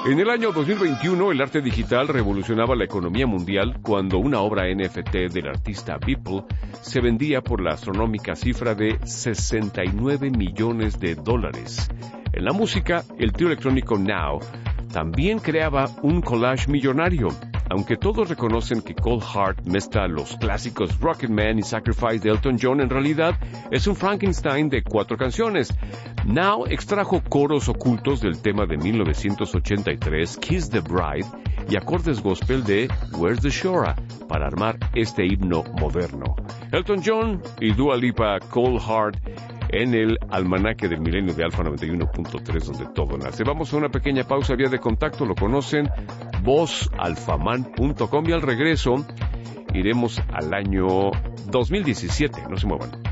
En el año 2021, el arte digital revolucionaba la economía mundial cuando una obra NFT del artista Beeple se vendía por la astronómica cifra de $69 millones. En la música, el trío electrónico Now también creaba un collage millonario. Aunque todos reconocen que Cold Heart mezcla los clásicos Rocketman y Sacrifice de Elton John, en realidad es un Frankenstein de 4 canciones. Now extrajo coros ocultos del tema de 1983, Kiss the Bride, y acordes gospel de Where's the Shora para armar este himno moderno. Elton John y Dua Lipa, Cold Heart, en el almanaque del milenio de Alfa 91.3, donde todo nace. Vamos a una pequeña pausa, vía de contacto, lo conocen, vozalfaman.com, y al regreso iremos al año 2017. No se muevan.